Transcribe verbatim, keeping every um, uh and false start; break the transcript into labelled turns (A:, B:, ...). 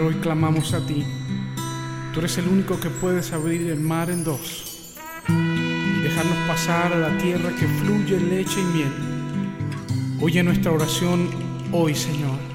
A: Hoy clamamos a ti. Tú eres el único que puedes abrir el mar en dos y dejarnos pasar a la tierra que fluye leche y miel. Oye nuestra oración hoy, Señor.